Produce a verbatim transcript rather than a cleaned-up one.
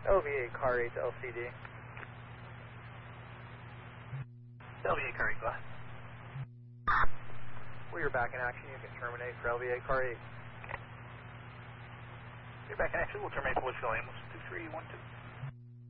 L V eight car eight to L C D. L V eight car eight, go ahead. Where you're back in action, you can terminate for L V eight car eight. You're back in action, we'll terminate for Wichita Ambulance two three one two.